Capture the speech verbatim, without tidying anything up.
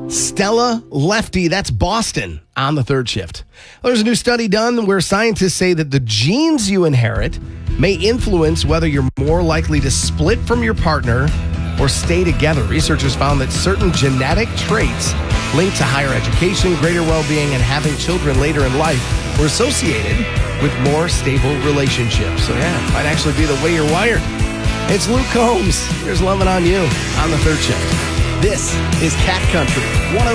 Stella Lefty, that's Boston on the third shift. There's a new study done where scientists say that the genes you inherit may influence whether you're more likely to split from your partner or stay together. Researchers found that certain genetic traits linked to higher education, greater well-being, and having children later in life were associated with more stable relationships. So yeah, it might actually be the way you're wired. It's Luke Combs. Here's Lovin' on You on the third shift. This is Cat Country.